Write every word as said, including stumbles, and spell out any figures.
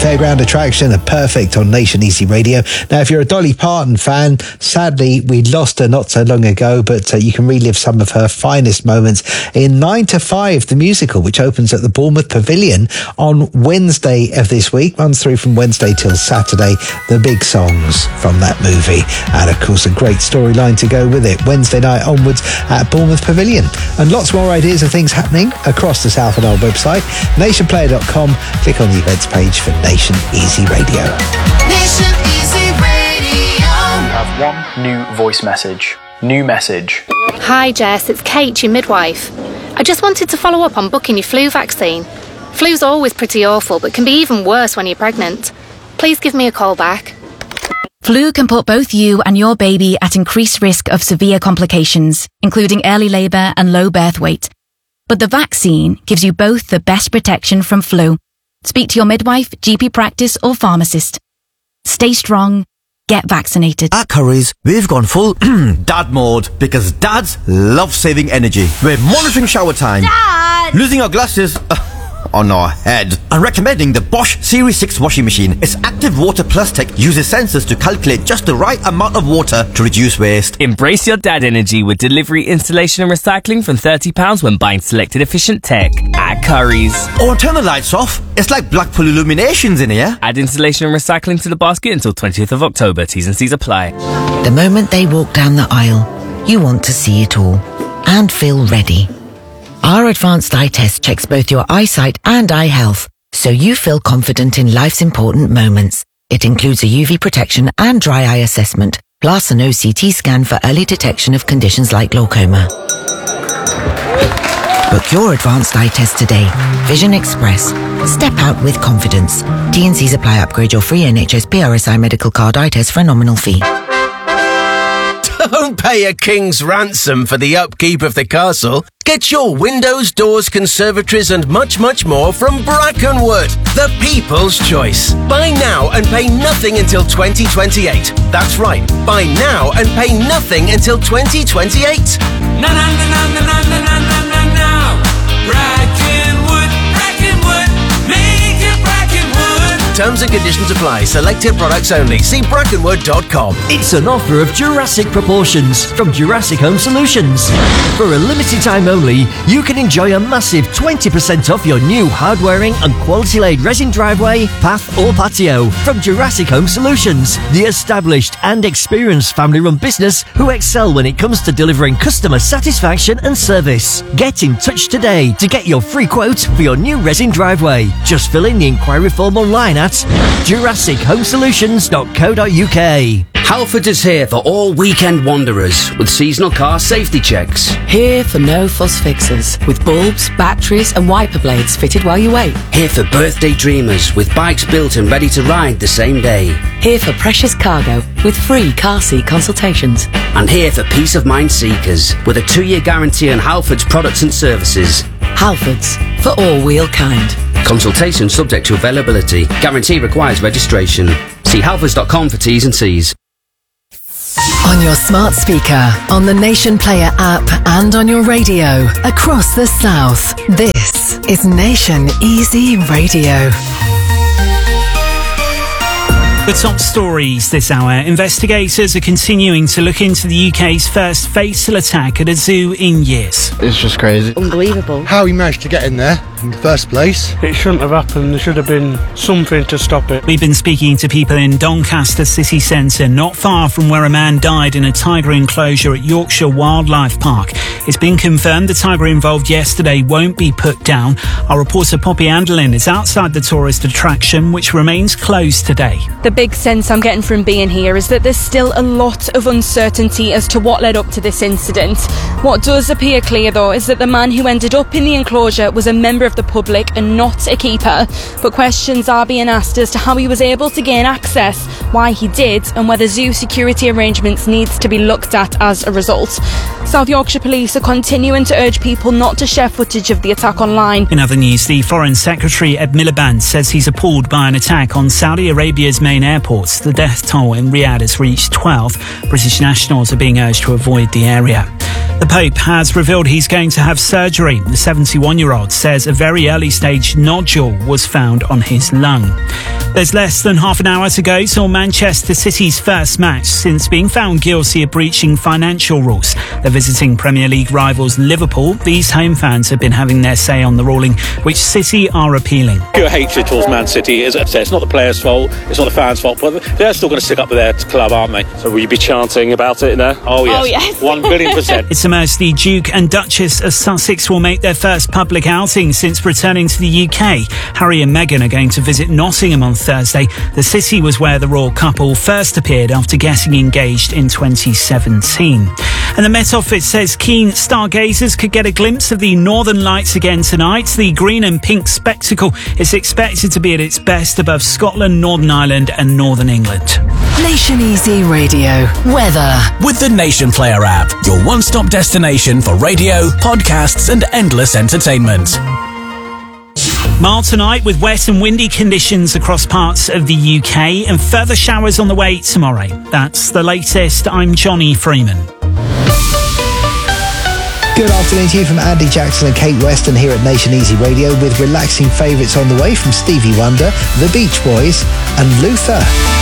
Fairground attraction, a perfect on Nation Easy Radio. Now, if you're a Dolly Parton fan, sadly, we lost her not so long ago, but uh, you can relive some of her finest moments in nine to five, the musical, which opens at the Bournemouth Pavilion on Wednesday of this week, runs through from Wednesday till Saturday, the big songs from that movie. And, of course, a great storyline to go with it. Wednesday night onwards at Bournemouth Pavilion. And lots more ideas of things happening across the Southend Old website, nation player dot com. Click on the events page for Nation Easy Radio. Nation Easy Radio. I have one new voice message. New message. Hi Jess, it's Kate, your midwife. I just wanted to follow up on booking your flu vaccine. Flu's always pretty awful, but can be even worse when you're pregnant. Please give me a call back. Flu can put both you and your baby at increased risk of severe complications, including early labour and low birth weight. But the vaccine gives you both the best protection from flu. Speak to your midwife, G P practice or pharmacist. Stay strong. Get vaccinated. At Currys, we've gone full dad mode because dads love saving energy. We're monitoring shower time, Dad! losing our glasses on our head, and recommending the Bosch Series six washing machine. Its active water plus tech uses sensors to calculate just the right amount of water to reduce waste. Embrace your dad energy with delivery, installation and recycling from thirty pounds when buying selected efficient tech at Currys. Or turn the lights off. It's like Blackpool Illuminations in here. Add installation and recycling to the basket until twentieth of October. T's and C's apply. The moment they walk down the aisle, you want to see it all and feel ready. Our advanced eye test checks both your eyesight and eye health, so you feel confident in life's important moments. It includes a U V protection and dry eye assessment, plus an O C T scan for early detection of conditions like glaucoma. Book your advanced eye test today. Vision Express. Step out with confidence. T and C's apply. Upgrade your free N H S P R S I medical card eye test for a nominal fee. Don't pay a king's ransom for the upkeep of the castle. Get your windows, doors, conservatories and much, much more from Brackenwood, the people's choice. Buy now and pay nothing until twenty twenty-eight. That's right, buy now and pay nothing until twenty twenty-eight. Na na na na na na na na na na. Brackenwood, Brackenwood, make it Brackenwood. Terms and conditions apply. Selected products only. See brackenwood dot com. It's an offer of Jurassic proportions from Jurassic Home Solutions. For a limited time only, you can enjoy a massive twenty percent off your new hard-wearing and quality-laid resin driveway, path or patio from Jurassic Home Solutions, the established and experienced family-run business who excel when it comes to delivering customer satisfaction and service. Get in touch today to get your free quote for your new resin driveway. Just fill in the inquiry form online at jurassic home solutions dot co dot uk. Halford is here for all weekend wanderers with seasonal car safety checks. Here for no fuss fixes with bulbs, batteries and wiper blades fitted while you wait. Here for birthday dreamers with bikes built and ready to ride the same day. Here for precious cargo with free car seat consultations. And here for peace of mind seekers with a two-year guarantee on Halford's products and services. Halfords, for all wheel kind. Consultation subject to availability. Guarantee requires registration. See halfords dot com for T's and C's. On your smart speaker, on the Nation Player app and on your radio across the South. This is Nation Easy Radio. The top stories this hour. Investigators are continuing to look into the U K's first fatal attack at a zoo in years. It's just crazy. Unbelievable. How he managed to get in there in the first place. It shouldn't have happened. There should have been something to stop it. We've been speaking to people in Doncaster city centre, not far from where a man died in a tiger enclosure at Yorkshire Wildlife Park. It's been confirmed the tiger involved yesterday won't be put down. Our reporter Poppy Anderlin is outside the tourist attraction, which remains closed today. The big sense I'm getting from being here is that there's still a lot of uncertainty as to what led up to this incident. What does appear clear, though, is that the man who ended up in the enclosure was a member of the public and not a keeper. But questions are being asked as to how he was able to gain access, why he did, and whether zoo security arrangements needs to be looked at as a result. South Yorkshire Police are continuing to urge people not to share footage of the attack online. In other news, the Foreign Secretary Ed Miliband says he's appalled by an attack on Saudi Arabia's main airports. The death toll in Riyadh has reached twelve. British nationals are being urged to avoid the area. The Pope has revealed he's going to have surgery. The seventy-one-year-old says a very early stage nodule was found on his lung. There's less than half an hour to go till Manchester City's first match since being found guilty of breaching financial rules. They're visiting Premier League rivals Liverpool. These home fans have been having their say on the ruling, which City are appealing. Pure hatred towards Man City is upset. It's not the players' fault, it's not the fans' fault, but they're still going to stick up with their club, aren't they? So will you be chanting about it now? Oh yes, Oh, yes. one billion percent. It's a mercy the Duke and Duchess of Sussex will make their first public outing since returning to the U K. Harry and Meghan are going to visit Nottingham on Thursday. The city was where the royal couple first appeared after getting engaged in twenty seventeen. And the Met Office says keen stargazers could get a glimpse of the Northern Lights again tonight. The green and pink spectacle is expected to be at its best above Scotland, Northern Ireland and Northern England. Nation Easy Radio. Weather. With the Nation Player app, your one-stop destination for radio, podcasts and endless entertainment. Mild tonight with wet and windy conditions across parts of the U K and further showers on the way tomorrow. That's the latest. I'm Johnny Freeman. Good afternoon to you from Andy Jackson and Kate Weston here at Nation Easy Radio with relaxing favourites on the way from Stevie Wonder, The Beach Boys and Luther.